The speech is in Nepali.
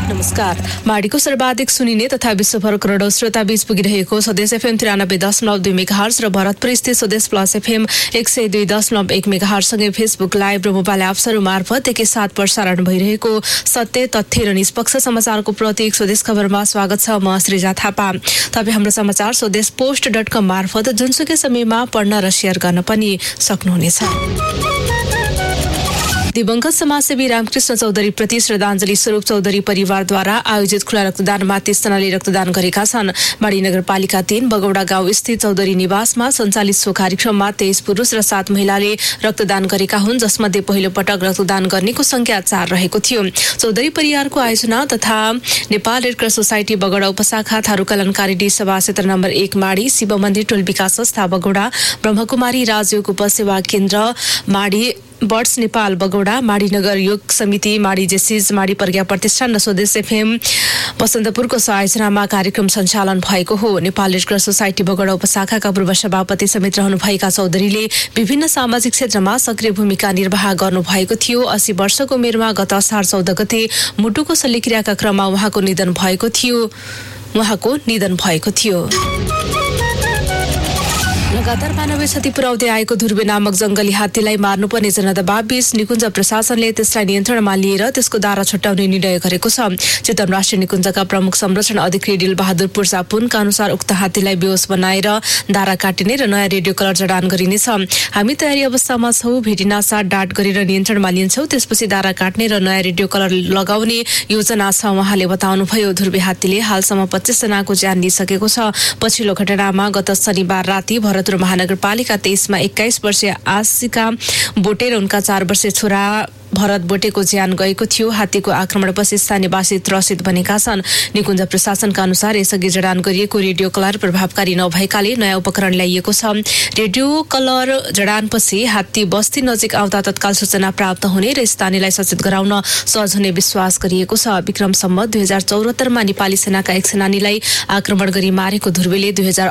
नमस्कार। माडीको सर्वाधिक सुनिने तथा विश्वभर करोडौं श्रोता बीच पुगिरहेको स्वदेश एफएम 93.2 मेगाहर्ज र भरतपुर स्थित स्वदेश प्लस एफएम 102.1 मेगाहर्ज सँगै फेसबुक लाइभ र मोबाइल एप्सहरू मार्फत एकैसाथ प्रसारण भइरहेको सत्य तथ्य र निष्पक्ष समाचारको प्रतीक स्वदेश खबरमा स्वागत छ। म श्रीजा थापा। तपाईँ हाम्रो समाचार स्वदेश post.com मार्फत जुनसुकै समयमा पढ्न र शेयर गर्न पनि सक्नुहुनेछ। दिवंगत समाजसेवी रामकृष्ण चौधरी प्रति श्रद्धाञ्जली स्वरूप चौधरी परिवारद्वारा आयोजित खुला रक्तदानमा 30 जनाले रक्तदान गरेका छन्। माडी नगरपालिका 3 बगौडा गाउँ स्थित चौधरी निवासमा सञ्चालित सो कार्यक्रममा 23 पुरुष र 7 महिलाले रक्तदान गरेका हुन्, जसमध्ये पहिलो पटक रक्तदान गर्नेको संख्या 4 रहेको थियो। चौधरी परिवारको आयोजना तथा Nepal red cross society Bagauda उपशाखा थारूकलनकारी D सभा क्षेत्र नम्बर 1 माडी, शिव मन्दिर टोल विकास संस्था बगौडा, ब्रह्मकुमारी राजयोग उपसेवा केन्द्र माडी, बर्ड्स नेपाल बगौडा, माडी नगर योग समिति माडी, जेसिज माडी प्रज्ञा प्रतिष्ठान र स्वदेश एफएम बसन्तपुरको आयोजनामा कार्यक्रम सञ्चालन भएको हो। Nepal red cross society Bagauda उपशाखाका पूर्व सभापति समेत रहनुभएका चौधरीले विभिन्न सामाजिक क्षेत्रमा सक्रिय भूमिका निर्वाह गर्नुभएको थियो। 80 वर्षको उमेरमा गत असार 14 गते मुटुको शल्यक्रियाका क्रममा उहाँको निधन भएको थियो। लगातार मानवीय क्षति पुर्याउँदै आएको ध्रुवे नामक जंगली हात्तीलाई मार्नुपर्ने जनदबाव बीच निकुञ्ज प्रशासनले त्यसलाई नियन्त्रणमा लिएर त्यसको दारा छुट्याउने निर्णय गरेको छ। चितवन राष्ट्रिय निकुञ्जका प्रमुख संरक्षण अधिकारी डिल बहादुर पुर्जा पुनका अनुसार उक्त हात्तीलाई बेहोस बनाएर दारा काटिने र नयाँ रेडियो कलर जडान गरिनेछ। हामी तयारी अवस्थामा छौँ, भेटिनासाथ डाट गरेर नियन्त्रणमा लिन्छौँ, त्यसपछि दारा काट्ने र नयाँ रेडियो कलर लगाउने योजना छ, उहाँले बताउनुभयो। ध्रुवे हात्तीले हालसम्म 25 जनाको ज्यान लिइसकेको छ। पछिल्लो घटनामा गत शनिबार राति भरतपुर महानगरपालिका 23 मा 21 वर्षीय आशिका बोटे र उनका 4 वर्षीय छोरा भरत बोटेको ज्यान गएको थियो। हात्तीको आक्रमणपछि स्थानीयवासी त्रसित बनेका छन्। निकुञ्ज प्रशासनका अनुसार यसअघि जडान गरिएको रेडियो कलर प्रभावकारी नभएकाले नयाँ उपकरण ल्याइएको छ। रेडियो कलर जडानपछि हात्ती बस्ती नजिक आउँदा तत्काल सूचना प्राप्त हुने र स्थानीयलाई सचेत गराउन सहज हुने विश्वास गरिएको छ। विक्रम सम्वत 2074 मा नेपाली सेनाका एक सेनानीलाई आक्रमण गरी मारेको ध्रुवेले